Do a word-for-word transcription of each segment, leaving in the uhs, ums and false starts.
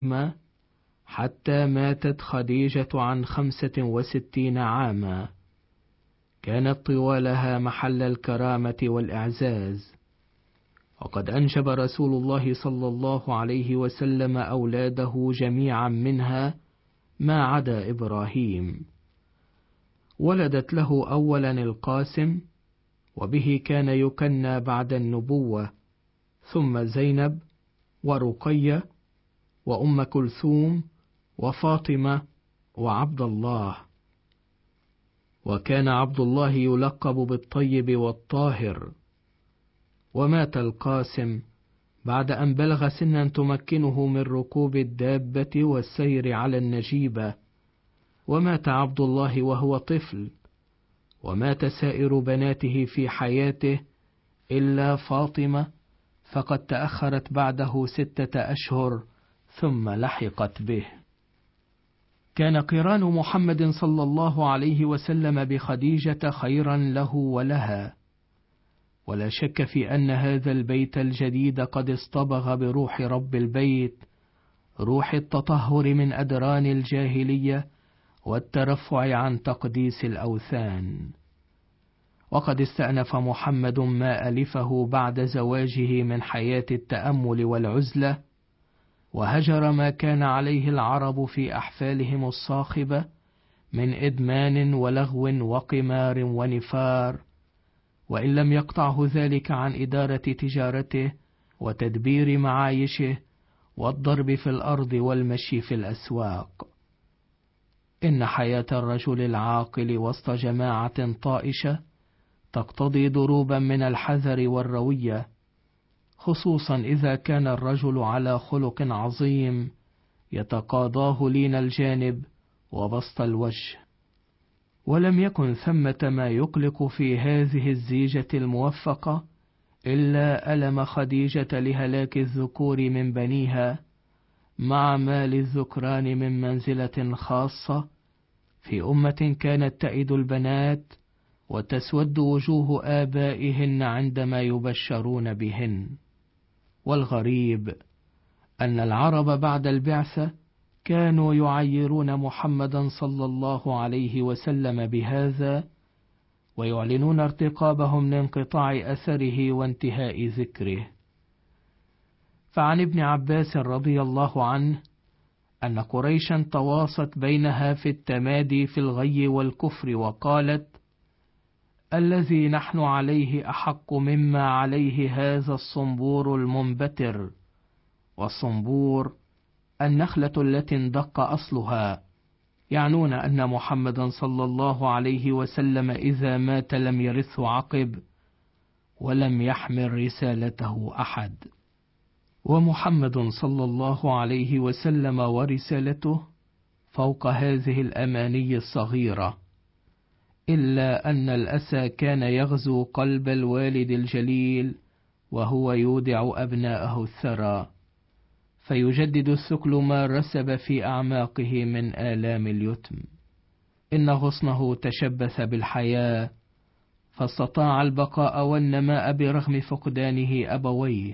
حتى ماتت خديجة عن خمسة وستين عاما، كانت طوالها محل الكرامة والإعزاز. وقد أنجب رسول الله صلى الله عليه وسلم أولاده جميعا منها ما عدا إبراهيم. ولدت له أولا القاسم، وبه كان يكنى بعد النبوة، ثم زينب ورقية وأم كلثوم وفاطمة وعبد الله. وكان عبد الله يلقب بالطيب والطاهر. ومات القاسم بعد أن بلغ سنا تمكنه من ركوب الدابة والسير على النجيبة، ومات عبد الله وهو طفل، ومات سائر بناته في حياته إلا فاطمة، فقد تأخرت بعده ستة أشهر ثم لحقت به. كان قران محمد صلى الله عليه وسلم بخديجة خيرا له ولها، ولا شك في أن هذا البيت الجديد قد اصطبغ بروح رب البيت، روح التطهر من أدران الجاهلية والترفع عن تقديس الأوثان. وقد استأنف محمد ما ألفه بعد زواجه من حياة التأمل والعزلة، وهجر ما كان عليه العرب في أحفالهم الصاخبة من إدمان ولغو وقمار ونفار، وإن لم يقطعه ذلك عن إدارة تجارته وتدبير معايشه والضرب في الأرض والمشي في الأسواق. إن حياة الرجل العاقل وسط جماعة طائشة تقتضي ضروبا من الحذر والروية، خصوصا إذا كان الرجل على خلق عظيم يتقاضاه لين الجانب وبسط الوجه. ولم يكن ثمة ما يقلق في هذه الزيجة الموفقة إلا ألم خديجة لهلاك الذكور من بنيها، مع ما للذكران من منزلة خاصة في أمة كانت تئد البنات وتسود وجوه آبائهن عندما يبشرون بهن. والغريب أن العرب بعد البعثة كانوا يعيرون محمدا صلى الله عليه وسلم بهذا، ويعلنون ارتقابهم لانقطاع أثره وانتهاء ذكره. فعن ابن عباس رضي الله عنه أن قريشا تواصت بينها في التمادي في الغي والكفر، وقالت: الذي نحن عليه أحق مما عليه هذا الصنبور المنبتر. والصنبور النخلة التي اندق أصلها، يعنون أن محمدا صلى الله عليه وسلم إذا مات لم يرثه عقب، ولم يحمل رسالته أحد. ومحمد صلى الله عليه وسلم ورسالته فوق هذه الأماني الصغيرة، إلا أن الأسى كان يغزو قلب الوالد الجليل وهو يودع أبناءه الثرى، فيجدد الثكل ما رسب في أعماقه من آلام اليتم. إن غصنه تشبث بالحياة فاستطاع البقاء والنماء برغم فقدانه أبويه،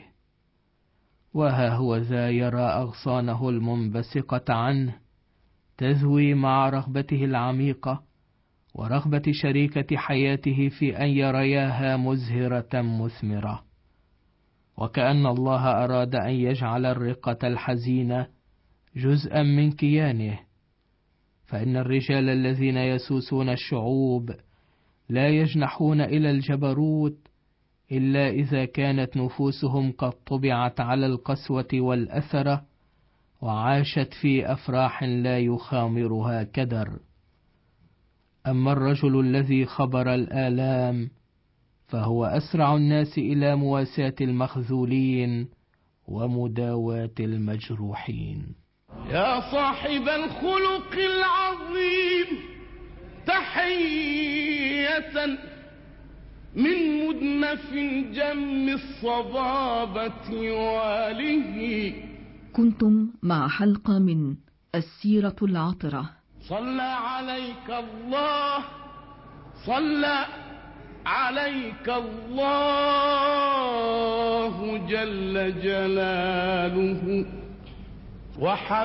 وها هو ذا يرى أغصانه المنبثقة عنه تذوي مع رغبته العميقة ورغبة شريكة حياته في أن يرياها مزهرة مثمرة. وكأن الله أراد أن يجعل الرقة الحزينة جزءا من كيانه، فإن الرجال الذين يسوسون الشعوب لا يجنحون إلى الجبروت إلا إذا كانت نفوسهم قد طبعت على القسوة والأثرة وعاشت في أفراح لا يخامرها كدر. أما الرجل الذي خبر الآلام فهو أسرع الناس إلى مواساة المخذولين ومداواة المجروحين. يا صاحب الخلق العظيم، تحية من مدنف جم الصبابة واله. كنتم مع حلقة من السيرة العطرة. صلى عليك الله، صلى عليك الله جل جلاله وحب